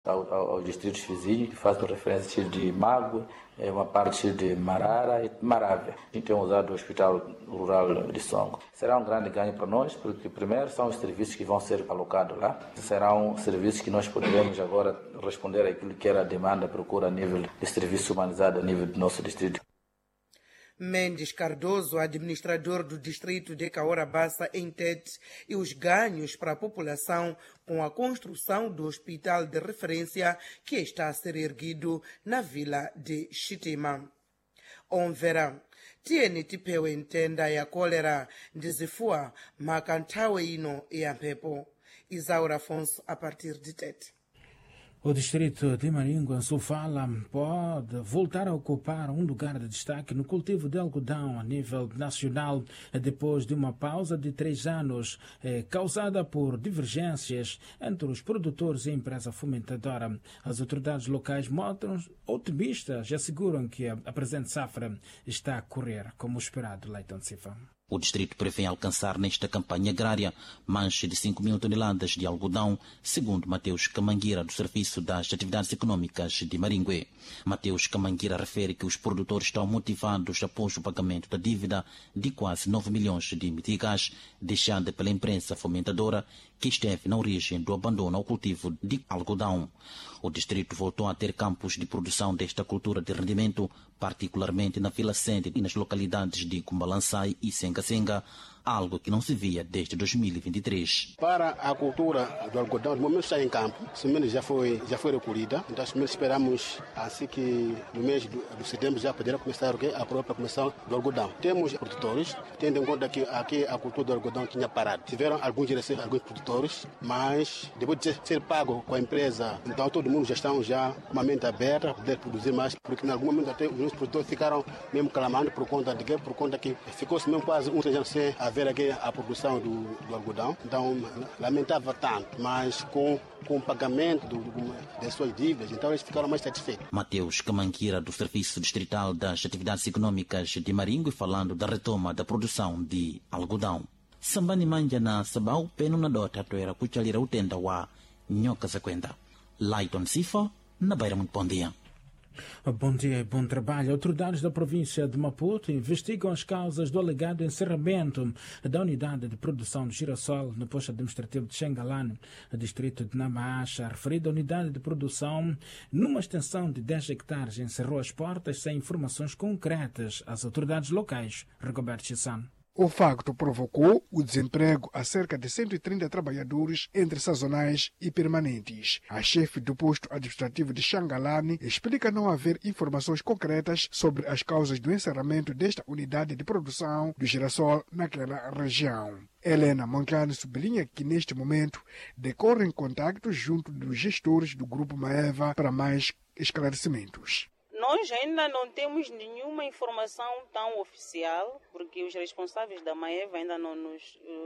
aos distritos vizinhos, faço referência de Mago, uma parte de Marara e Marávia. A gente tem usado o Hospital Rural de Songo. Será um grande ganho para nós, porque primeiro são os serviços que vão ser alocados lá. Serão serviços que nós poderemos agora responder àquilo que era a demanda, a procura a nível de serviço humanizado a nível do nosso distrito. Mendes Cardoso, administrador do distrito de Cahora Bassa, em Tete, e os ganhos para a população com a construção do hospital de referência que está a ser erguido na vila de Xitima. Onvera, tiene tipeu entenda ya cólera ndizifua makantawe ino ya mpepo. Isaura Afonso, a partir de Tete. O distrito de Maringo, em Sofala, pode voltar a ocupar um lugar de destaque no cultivo de algodão a nível nacional, depois de uma pausa de 3 anos, causada por divergências entre os produtores e a empresa fomentadora. As autoridades locais mostram otimistas e asseguram que a presente safra está a correr como esperado. Leiton Cifa. O distrito prevê alcançar nesta campanha agrária manche de 5 mil toneladas de algodão, segundo Mateus Camangueira, do Serviço das Atividades Econômicas de Maringue. Mateus Camangueira refere que os produtores estão motivados após o pagamento da dívida de quase 9 milhões de meticais, deixada pela imprensa fomentadora, que esteve na origem do abandono ao cultivo de algodão. O distrito voltou a ter campos de produção desta cultura de rendimento, particularmente na Vila Sende e nas localidades de Cumbalançai e Senga-Senga, algo que não se via desde 2023. Para a cultura do algodão, no momento está em campo, a semente já foi recolhida, então esperamos assim que no mês de setembro já poderá começar a própria começação do algodão. Temos produtores, tendo em conta que aqui a cultura do algodão tinha parado. Tiveram alguns produtores, mas depois de ser pago com a empresa, então todo mundo já estão com uma mente aberta para poder produzir mais, porque em algum momento até os produtores ficaram mesmo clamando por conta de quê? Por conta que ficou-se mesmo quase 3 anos sem haver aqui a produção do algodão. Então, lamentava tanto, mas com o pagamento das suas dívidas, então eles ficaram mais satisfeitos. Mateus Camanquira, do Serviço Distrital das Atividades Econômicas de Maringue, falando da retoma da produção de algodão. Sambani manja na sabau peno na dota toera kuchalira utenda wa nyoka zakwenda. Leiton Cifa, na Beira muito bom dia. Bom dia e bom trabalho. Autoridades da província de Maputo investigam as causas do alegado encerramento da unidade de produção de girassol no posto administrativo de Xangalane, distrito de Namacha. A referida unidade de produção, numa extensão de 10 hectares, encerrou as portas sem informações concretas às autoridades locais. Rigoberto Chissano. O facto provocou o desemprego a cerca de 130 trabalhadores entre sazonais e permanentes. A chefe do posto administrativo de Xangalane explica não haver informações concretas sobre as causas do encerramento desta unidade de produção do girassol naquela região. Helena Monclane sublinha que neste momento decorrem contactos junto dos gestores do Grupo Maeva para mais esclarecimentos. Nós ainda não temos nenhuma informação tão oficial, porque os responsáveis da Maeva ainda não nos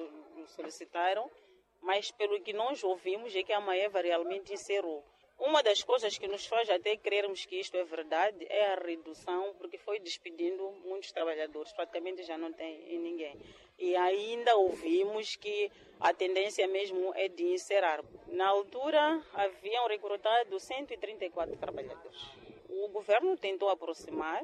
solicitaram, mas pelo que nós ouvimos é que a Maeva realmente encerrou. Uma das coisas que nos faz até crermos que isto é verdade é a redução, porque foi despedindo muitos trabalhadores, praticamente já não tem ninguém. E ainda ouvimos que a tendência mesmo é de encerrar. Na altura, haviam recrutado 134 trabalhadores. O governo tentou aproximar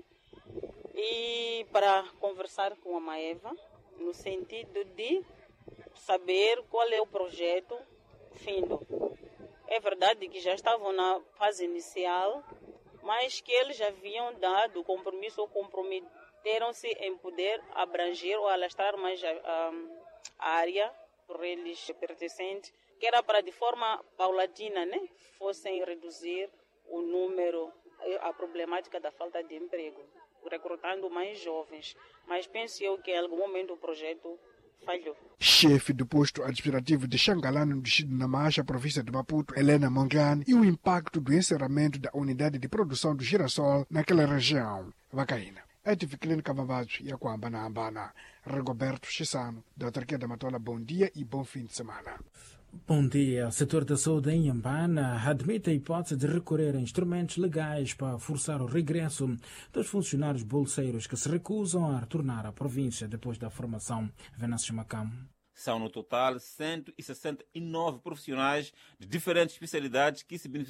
e para conversar com a Maeva, no sentido de saber qual é o projeto findo. É verdade que já estavam na fase inicial, mas que eles haviam dado compromisso ou comprometeram-se em poder abranger ou alastrar mais a área por eles pertencente, que era para de forma paulatina, fossem reduzir o número, a problemática da falta de emprego, recrutando mais jovens. Mas penso eu que em algum momento o projeto falhou. Chefe do posto administrativo de Xangalane, no distrito de Namacha, província de Maputo, Helena Monclane, e o impacto do encerramento da unidade de produção do girassol naquela região. Vacaína. Edif Clínica Vavazo e Aquamba na Ambana. Rigoberto Chissano, da Autarquia da Matola, bom dia e bom fim de semana. Bom dia. O setor da saúde em Ambana admite a hipótese de recorrer a instrumentos legais para forçar o regresso dos funcionários bolseiros que se recusam a retornar à província depois da formação. Venâncio Macam. São no total 169 profissionais de diferentes especialidades que se beneficiaram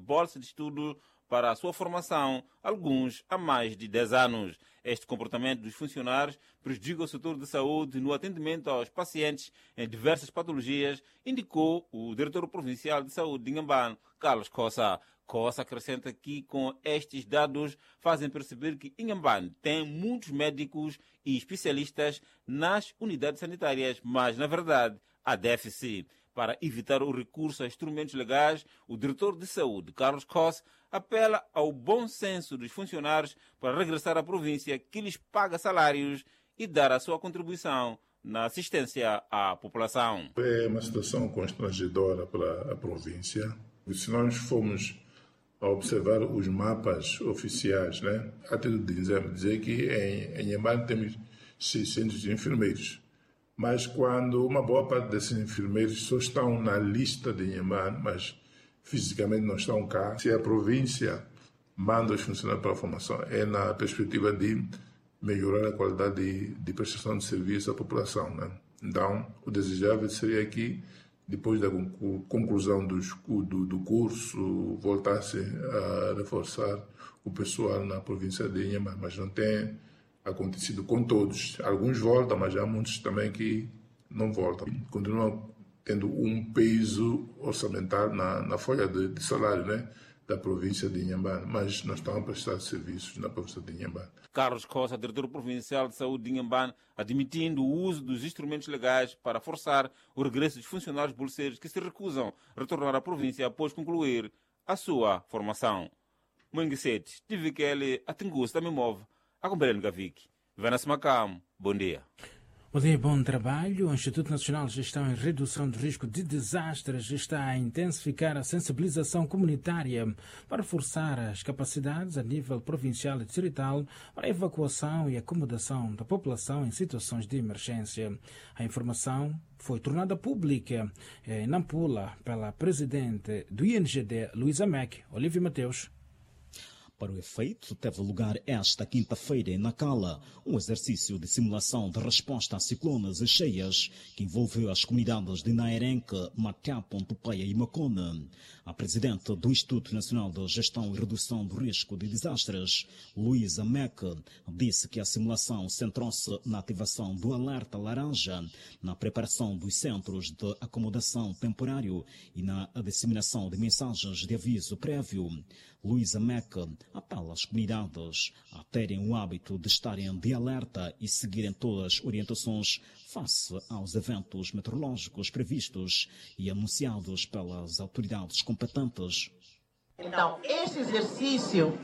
bolsa de estudo para a sua formação, alguns há mais de 10 anos. Este comportamento dos funcionários prejudica o setor de saúde no atendimento aos pacientes em diversas patologias, indicou o diretor provincial de saúde de Inhambane, Carlos Cossa. Cossa acrescenta que, com estes dados, fazem perceber que Inhambane tem muitos médicos e especialistas nas unidades sanitárias, mas, na verdade, há déficit. Para evitar o recurso a instrumentos legais, o diretor de saúde, Carlos Cossa, apela ao bom senso dos funcionários para regressar à província, que lhes paga salários e dar a sua contribuição na assistência à população. É uma situação constrangedora para a província. Se nós formos a observar os mapas oficiais, né, há tido dizer que em Inhambane temos 600 enfermeiros. Mas quando uma boa parte desses enfermeiros só estão na lista de Inhambane, mas fisicamente não estão cá, se a província manda os funcionários para a formação, é na perspectiva de melhorar a qualidade de prestação de serviço à população, né? Então, o desejável seria que, depois da conclusão do curso, voltasse a reforçar o pessoal na província de Inhambane, mas não tem acontecido com todos. Alguns voltam, mas há muitos também que não voltam. Continuam tendo um peso orçamentário na folha de salário, né, da província de Inhambane, mas não estão a prestar serviços na província de Inhambane. Carlos Cossa, diretor provincial de saúde de Inhambane, admitindo o uso dos instrumentos legais para forçar o regresso dos funcionários bolseiros que se recusam a retornar à província após concluir a sua formação. Manguecete, tive que ele atingusse também move a Companhia Gavik. Venas Macam, bom dia. Bom dia, bom trabalho. O Instituto Nacional de Gestão e Redução do Risco de Desastres está a intensificar a sensibilização comunitária para reforçar as capacidades a nível provincial e distrital para a evacuação e acomodação da população em situações de emergência. A informação foi tornada pública em Nampula pela presidente do INGD, Luísa Mack, Olívia Mateus. Para o efeito, teve lugar esta quinta-feira em Nacala um exercício de simulação de resposta a ciclones e cheias que envolveu as comunidades de Naerenque, Matiapo, Tupaia e Macona. A presidente do Instituto Nacional de Gestão e Redução do Risco de Desastres, Luísa Mack, disse que a simulação centrou-se na ativação do alerta laranja, na preparação dos centros de acomodação temporário e na disseminação de mensagens de aviso prévio. Luísa Mack apela às comunidades a terem o hábito de estarem de alerta e seguirem todas as orientações face aos eventos meteorológicos previstos e anunciados pelas autoridades competentes. Então, este exercício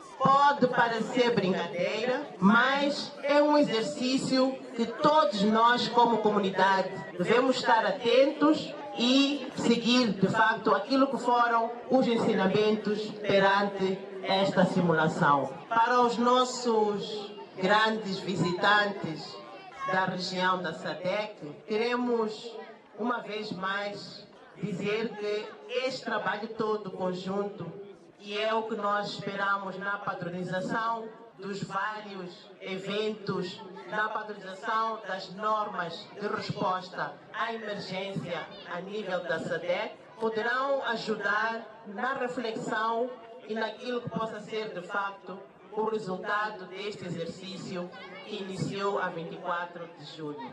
pode parecer brincadeira, mas é um exercício que todos nós, como comunidade, devemos estar atentos e seguir, de facto, aquilo que foram os ensinamentos perante esta simulação. Para os nossos grandes visitantes da região da SADC, queremos, uma vez mais, dizer que este trabalho todo conjunto, e é o que nós esperamos na padronização dos vários eventos, na padronização das normas de resposta à emergência a nível da SADC, poderão ajudar na reflexão e naquilo que possa ser, de facto, o resultado deste exercício que iniciou a 24 de julho.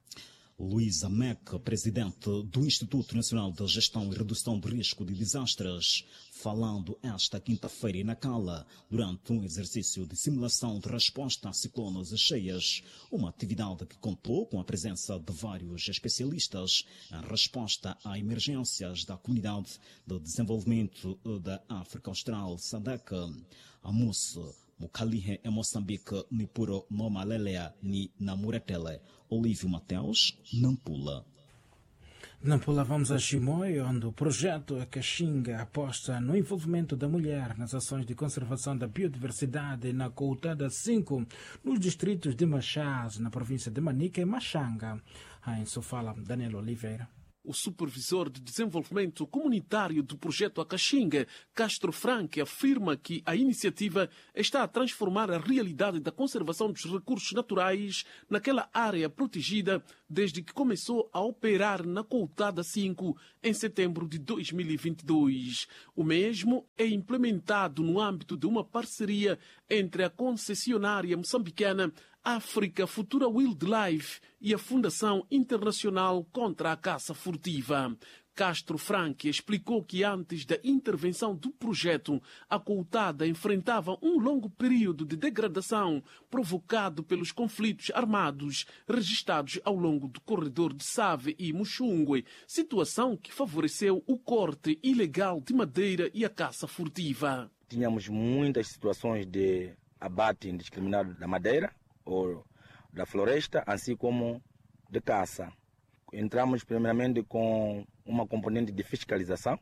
Luísa Mack, presidente do Instituto Nacional de Gestão e Redução de Risco de Desastres, falando esta quinta-feira em Nacala, durante um exercício de simulação de resposta a ciclones e cheias, uma atividade que contou com a presença de vários especialistas em resposta a emergências da Comunidade de Desenvolvimento da África Austral, SADC. A moça Mukalihe em Moçambique, ni puro Nomalelea, ni Namuretele. Olívio Mateus, Nampula. Nampula, vamos a Chimoio, onde o projeto Caxinga aposta no envolvimento da mulher nas ações de conservação da biodiversidade na Coutada 5, nos distritos de Machás, na província de Manica e Machanga. Em Sofala, Daniel Oliveira. O supervisor de desenvolvimento comunitário do projeto Acaxinga, Castro Franque, afirma que a iniciativa está a transformar a realidade da conservação dos recursos naturais naquela área protegida desde que começou a operar na Coutada 5 em setembro de 2022. O mesmo é implementado no âmbito de uma parceria entre a concessionária moçambicana África Futura Wildlife e a Fundação Internacional contra a Caça Furtiva. Castro Franque explicou que antes da intervenção do projeto, a Coutada enfrentava um longo período de degradação provocado pelos conflitos armados registrados ao longo do corredor de Save e Muxungue, situação que favoreceu o corte ilegal de madeira e a caça furtiva. Tínhamos muitas situações de abate indiscriminado da madeira ou da floresta, assim como de caça. Entramos primeiramente com uma componente de fiscalização,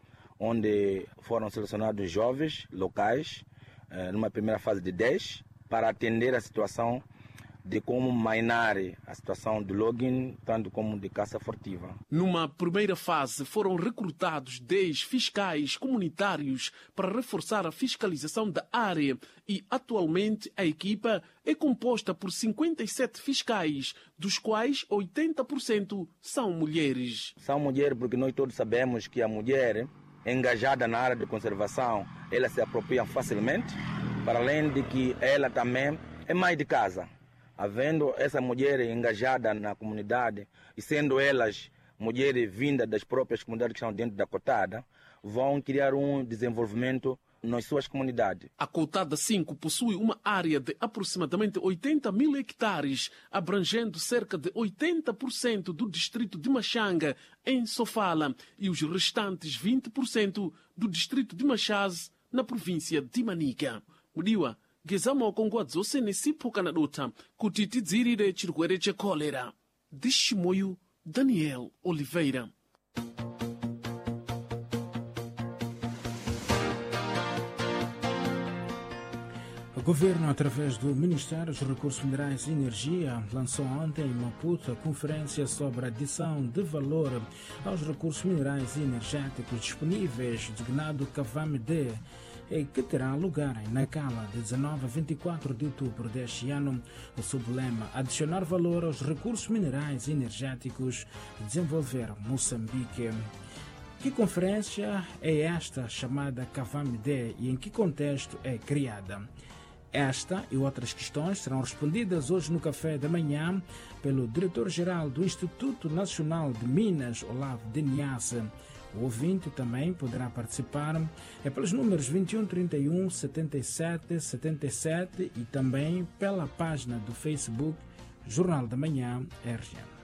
onde foram selecionados jovens locais, numa primeira fase de 10, para atender a situação de como mainar a situação de logging, tanto como de caça furtiva. Numa primeira fase, foram recrutados 10 fiscais comunitários para reforçar a fiscalização da área e, atualmente, a equipa é composta por 57 fiscais, dos quais 80% são mulheres. São mulheres porque nós todos sabemos que a mulher engajada na área de conservação, ela se apropria facilmente, para além de que ela também é mãe de casa. Havendo essa mulher engajada na comunidade e sendo elas mulheres vindas das próprias comunidades que estão dentro da Coutada, vão criar um desenvolvimento nas suas comunidades. A Coutada 5 possui uma área de aproximadamente 80 mil hectares, abrangendo cerca de 80% do distrito de Machanga, em Sofala, e os restantes 20% do distrito de Machaz, na província de Manica. Mudiwa gezama wakongwadzo senesipo kanadota kuti tidzirire chirwere chekolera. De Chimoio, Daniel Oliveira. O governo, através do Ministério dos Recursos Minerais e Energia, lançou ontem em Maputo a conferência sobre a adição de valor aos recursos minerais e energéticos disponíveis, designado CAVAM-D, que terá lugar em Nacala de 19 a 24 de outubro deste ano. O sublema adicionar valor aos recursos minerais e energéticos e desenvolver Moçambique. Que conferência é esta chamada CAVAM-D e em que contexto é criada? Esta e outras questões serão respondidas hoje no café da manhã pelo diretor-geral do Instituto Nacional de Minas, Olavo de Niassa. O ouvinte também poderá participar pelos números 21 31 77 77 e também pela página do Facebook Jornal da Manhã RGM.